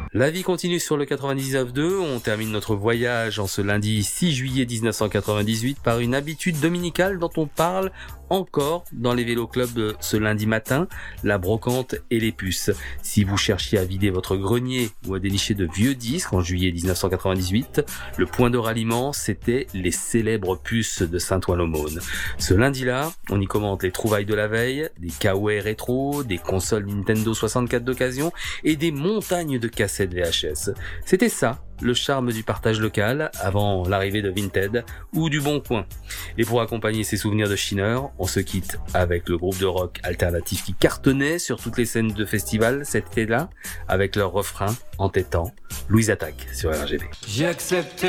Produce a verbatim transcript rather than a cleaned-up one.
La vie continue sur le quatre-vingt-dix-neuf deux. On termine notre voyage en ce lundi six juillet dix-neuf cent quatre-vingt-dix-huit par une habitude dominicale dont on parle encore dans les vélo-clubs ce lundi matin, la brocante et les puces. Si vous cherchiez à vider votre grenier ou à dénicher de vieux disques en juillet dix-neuf cent quatre-vingt-dix-huit, le point de ralliement, c'était les célèbres puces de Saint-Ouen-l'Aumône. Ce lundi-là, on y commente les trouvailles de la veille, des Kawaii rétro, des consoles Nintendo soixante-quatre d'occasion et des montagnes de cassettes V H S. C'était ça, le charme du partage local avant l'arrivée de Vinted ou du Bon Coin. Et pour accompagner ces souvenirs de Schinner, on se quitte avec le groupe de rock alternatif qui cartonnait sur toutes les scènes de festival cet été-là, avec leur refrain entêtant, Louise Attaque sur R G V. J'ai accepté